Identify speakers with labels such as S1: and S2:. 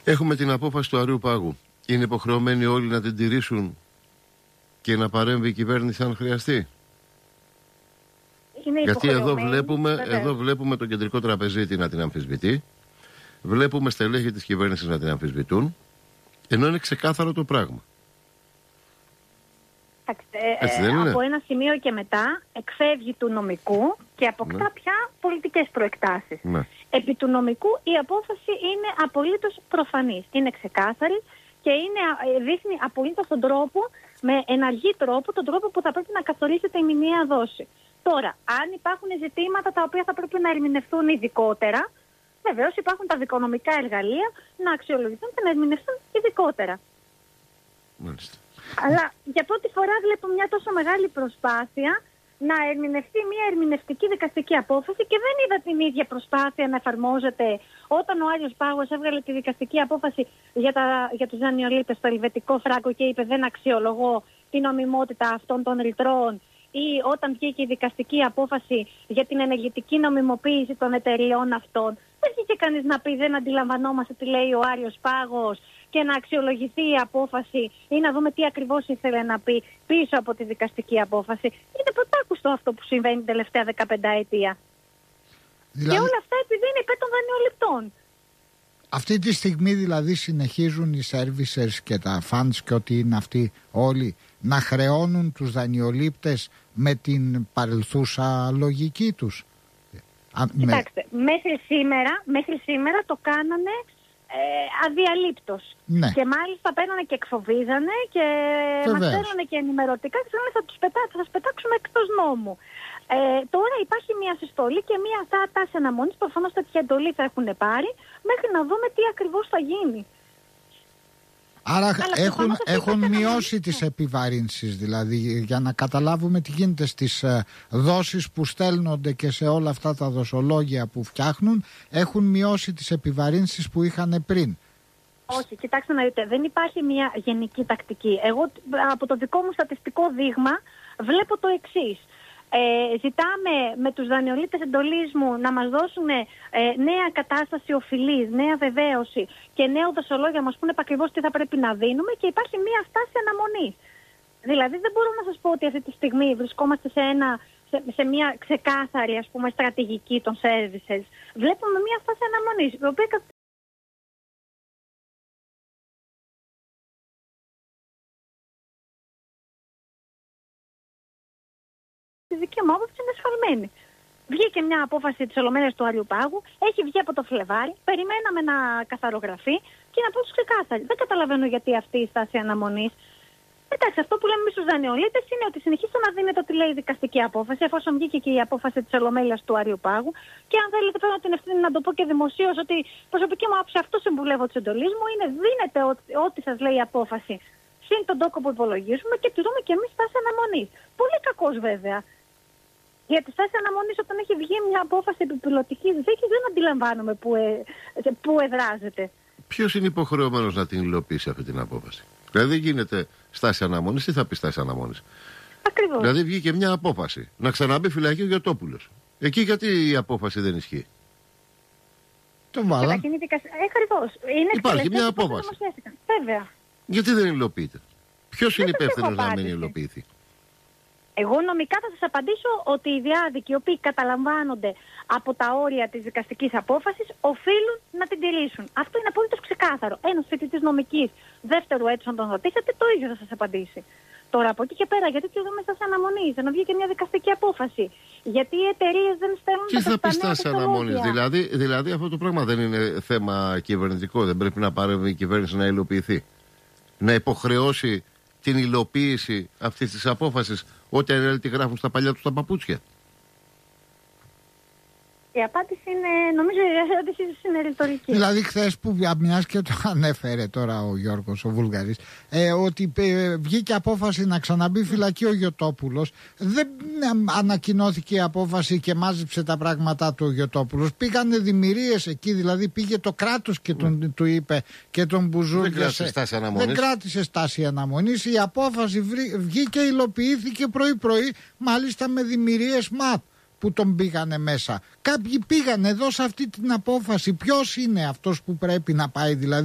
S1: Έχουμε την απόφαση του Αριού Πάγου. Είναι υποχρεωμένοι όλοι να την τηρήσουν και να παρέμβει η κυβέρνηση αν χρειαστεί? Γιατί εδώ βλέπουμε τον κεντρικό τραπεζίτη να την αμφισβητεί. Βλέπουμε στελέχη της κυβέρνησης να την αμφισβητούν. Ενώ είναι ξεκάθαρο το πράγμα.
S2: Από ένα σημείο και μετά εκφεύγει του νομικού και αποκτά πια πολιτικές προεκτάσεις. Επί του νομικού η απόφαση είναι απολύτως προφανής. Είναι ξεκάθαρη και δείχνει απολύτως τον τρόπο, με εναργή τρόπο, τον τρόπο που θα πρέπει να καθορίσετε η μηνιαία δόση. Τώρα, αν υπάρχουν ζητήματα τα οποία θα πρέπει να ερμηνευτούν ειδικότερα, βεβαίως υπάρχουν τα δικονομικά εργαλεία να αξιολογηθούν και να ερμηνευτούν ειδικότερα.
S1: Μάλιστα.
S2: Αλλά για πρώτη φορά βλέπω μια τόσο μεγάλη προσπάθεια να ερμηνευτεί μια ερμηνευτική δικαστική απόφαση και δεν είδα την ίδια προσπάθεια να εφαρμόζεται όταν ο Άριος Πάγος έβγαλε τη δικαστική απόφαση για τους δανειολήπτες στο ελβετικό φράγκο και είπε δεν αξιολογώ την νομιμότητα αυτών των ρητρών, ή όταν βγήκε η δικαστική απόφαση για την ενεργητική νομιμοποίηση των εταιριών αυτών. Δεν βγήκε κανείς να πει δεν αντιλαμβανόμαστε τι λέει ο Άριος Πάγος και να αξιολογηθεί η απόφαση ή να δούμε τι ακριβώς ήθελε να πει πίσω από τη δικαστική απόφαση. Είναι πρωτάκουστο αυτό που συμβαίνει την τελευταία 15 ετία. Δηλαδή... Και όλα αυτά επειδή είναι υπέρ των δανειοληπτών.
S3: Αυτή τη στιγμή δηλαδή συνεχίζουν οι servicers και τα funds και ό,τι είναι αυτοί όλοι να χρεώνουν τους δανειολήπτες με την παρελθούσα λογική τους.
S2: Κοιτάξτε, μέχρι σήμερα το κάνανε αδιαλείπτος.
S3: Ναι.
S2: Και μάλιστα παίρνανε και εκφοβίζανε και μας παίρνανε και ενημερωτικά και θα σας πετάξουμε εκτός νόμου. Τώρα υπάρχει μια συστολή και μια τάση αναμονής. Προφανώς τέτοια εντολή θα έχουν πάρει μέχρι να δούμε τι ακριβώς θα γίνει.
S3: Άρα έχουν μειώσει τις επιβαρύνσεις, δηλαδή για να καταλάβουμε τι γίνεται στις δόσεις που στέλνονται και σε όλα αυτά τα δοσολόγια που φτιάχνουν, έχουν μειώσει τις επιβαρύνσεις που είχαν πριν.
S2: Όχι, κοιτάξτε να δείτε, δεν υπάρχει μια γενική τακτική. Εγώ από το δικό μου στατιστικό δείγμα βλέπω το εξής. Ζητάμε με τους δανειολήπτες εντολής μου να μας δώσουν νέα κατάσταση οφειλής, νέα βεβαίωση και νέο δοσολόγιο να μας πούνε ακριβώς τι θα πρέπει να δίνουμε και υπάρχει μια στάση αναμονής. Δηλαδή δεν μπορώ να σας πω ότι αυτή τη στιγμή βρισκόμαστε σε μια ξεκάθαρη στρατηγική των services. Βλέπουμε μια στάση αναμονής, η οποία τη δική μου άποψη είναι ασφαλμένη. Βγήκε μια απόφαση της Ολομέλειας του Αριού Πάγου, έχει βγει από το Φλεβάρι, περιμέναμε να καθαρογραφεί και να πω τους ξεκάθαρη. Δεν καταλαβαίνω γιατί αυτή η στάση αναμονής. Εντάξει, αυτό που λέμε εμείς τους δανειολήπτες είναι ότι συνεχίστε να δίνετε ό,τι λέει η δικαστική απόφαση, εφόσον βγήκε και η απόφαση της Ολομέλειας του Αριού Πάγου. Και αν θέλετε, πρέπει την ευθύνη να το πω και δημοσίως, ότι προσωπική μου άποψη, αυτό συμβουλεύω της εντολής μου, είναι δίνετε ό,τι σας λέει η απόφαση. Συν τον τόκο που υπολογίζουμε και τηρούμε και εμείς στάση αναμονής. Πολύ κακός βέβαια. Για τη στάση αναμονής, όταν έχει βγει μια απόφαση επιπιλωτικής δίκης, δεν αντιλαμβάνομαι πού εδράζεται.
S1: Ποιος είναι υποχρεωμένος να την υλοποιήσει αυτή την απόφαση? Δηλαδή δεν γίνεται στάση αναμονής. Τι θα πει στάση αναμονής?
S2: Ακριβώς.
S1: Δηλαδή βγήκε μια απόφαση να ξαναμπεί φυλακή ο Γιωτόπουλος. Εκεί γιατί η απόφαση δεν ισχύει?
S3: Το βάλα.
S2: Ακριβώς.
S1: Υπάρχει μια απόφαση.
S2: Βέβαια.
S1: Γιατί δεν υλοποιείται? Ποιος είναι υπεύθυνος να μην υλοποιηθεί?
S2: Εγώ νομικά θα σας απαντήσω ότι οι διάδικοι οι οποίοι καταλαμβάνονται από τα όρια της δικαστικής απόφασης οφείλουν να την τηρήσουν. Αυτό είναι απόλυτος ξεκάθαρο. Ένας φοιτητής νομικής δεύτερου έτους, αν τον ρωτήσετε, το ίδιο θα σας απαντήσει. Τώρα από εκεί και πέρα, γιατί και εδώ μέσα σε αναμονή, να βγει και μια δικαστική απόφαση. Γιατί οι εταιρείες δεν στέλνουν
S1: τα πιστά. Τι θα πει στάση αναμονής? Δηλαδή αυτό το πράγμα δεν είναι θέμα κυβερνητικό? Δεν πρέπει να πάρει η κυβέρνηση να υλοποιηθεί? Να υποχρεώσει την υλοποίηση αυτής της απόφασης όταν τη γράφουν στα παλιά τους τα παπούτσια?
S2: Η απάντηση είναι, νομίζω η ερώτηση είναι ρητορική.
S3: Δηλαδή χθες που μιας και το ανέφερε τώρα ο Γιώργος ο Βούλγαρης, ότι βγήκε απόφαση να ξαναμπεί φυλακή ο Γιωτόπουλος, δεν ανακοινώθηκε η απόφαση και μάζεψε τα πράγματά του ο Γιωτόπουλος. Πήγανε δημιουργίες εκεί, δηλαδή πήγε το κράτος και του είπε και τον μπουζούριασε. Δεν κράτησε στάση αναμονής. Η απόφαση βγήκε, υλοποιήθηκε πρωί-πρωί, μάλιστα με δημιουργίες ΜΑΤ που τον πήγανε μέσα. Κάποιοι πήγανε εδώ σε αυτή την απόφαση. Ποιος είναι αυτός που πρέπει να πάει δηλαδή?